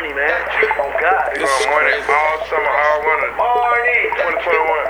money, man. Oh, God. This is morning, all summer, all winter. Morning. 2021.